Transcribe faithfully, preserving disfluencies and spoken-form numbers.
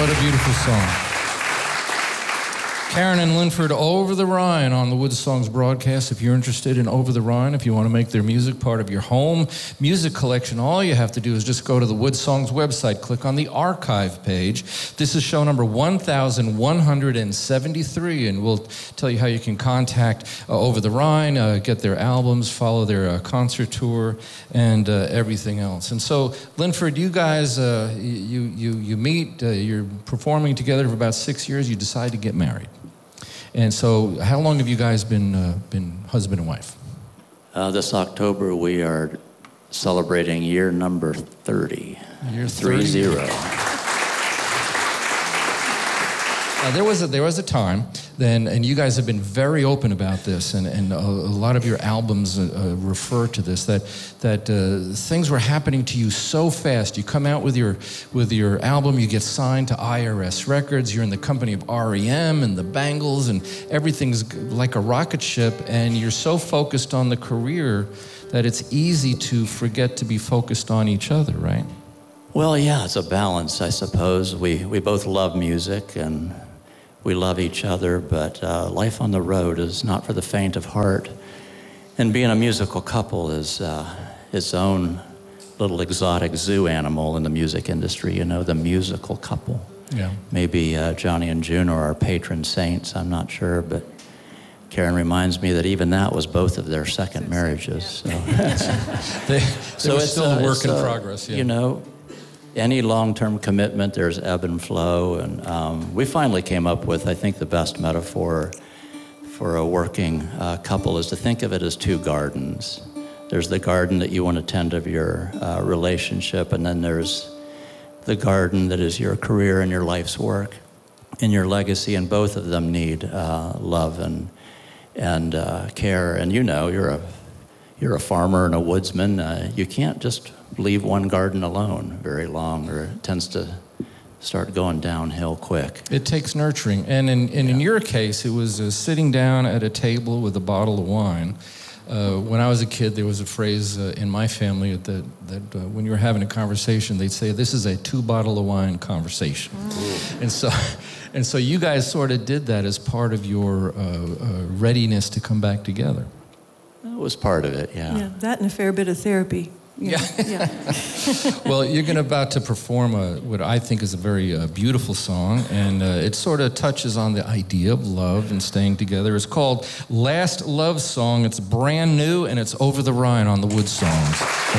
What a beautiful song. Karen and Linford, Over the Rhine on the Wood Songs broadcast. If you're interested in Over the Rhine, if you want to make their music part of your home music collection, all you have to do is just go to the Wood Songs website, click on the archive page. This is show number one thousand one hundred seventy-three, and we'll tell you how you can contact uh, Over the Rhine, uh, get their albums, follow their uh, concert tour, and uh, everything else. And so, Linford, you guys, uh, you, you, you meet, uh, you're performing together for about six years, you decide to get married. And so, how long have you guys been uh, been husband and wife? Uh, this October, we are celebrating year number thirty. Year three thirty. zero. Uh, there was a, there was a time then, and you guys have been very open about this, and, and a, a lot of your albums uh, uh, refer to this, that that uh, things were happening to you so fast. You come out with your with your album, you get signed to I R S Records, you're in the company of R E M and the Bangles, and everything's like a rocket ship, and you're so focused on the career that it's easy to forget to be focused on each other, right? Well, yeah, it's a balance, I suppose. We, we both love music, and we love each other, but uh, life on the road is not for the faint of heart. And being a musical couple is uh, its own little exotic zoo animal in the music industry, you know, the musical couple. Yeah. Maybe uh, Johnny and June are our patron saints, I'm not sure, but Karen reminds me that even that was both of their second marriages. So, they, they so were it's still a work it's, in uh, progress. Yeah. You know, any long-term commitment, there's ebb and flow, and um, we finally came up with, I think, the best metaphor for a working uh, couple is to think of it as two gardens. There's the garden that you want to tend of your uh, relationship, and then there's the garden that is your career and your life's work and your legacy, and both of them need uh, love and and uh, care. And you know, you're a you're a farmer and a woodsman. Uh, you can't just leave one garden alone very long, or it tends to start going downhill quick. It takes nurturing. And in, and in Yeah. your case, it was uh, sitting down at a table with a bottle of wine. Uh, when I was a kid, there was a phrase uh, in my family that, that uh, when you were having a conversation, they'd say, "This is a two-bottle-of-wine conversation." Mm. And so and so you guys sort of did that as part of your uh, uh, readiness to come back together. That was part of it, yeah. Yeah, that and a fair bit of therapy. Yeah. Yeah. Well, you're going to about to perform a, what I think is a very uh, beautiful song, and uh, it sort of touches on the idea of love and staying together. It's called Last Love Song. It's brand new, and it's Over the Rhine on the Wood Songs.